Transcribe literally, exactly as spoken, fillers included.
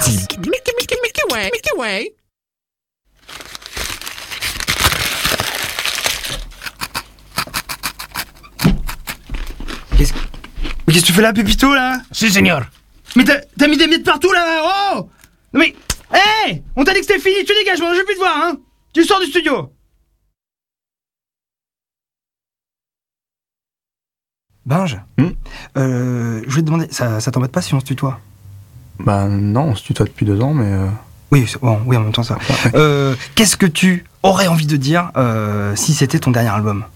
style. Milky Way, Milky Way. Qu'est-ce que... Mais qu'est-ce que tu fais là, Pépito, là? Si, señor. Mais t'as, t'as mis des miettes partout, là! Oh! Non mais... Hé hey, on t'a dit que c'était fini, tu dégages, moi, je veux plus te voir, hein! Tu sors du studio! Binge, hmm euh, je voulais te demander, ça, ça t'embête pas si on se tutoie? Bah non, on se tutoie depuis deux ans, mais... Euh... Oui, bon, oui, en même temps ça. Ouais. Euh, qu'est-ce que tu aurais envie de dire euh, si c'était ton dernier album?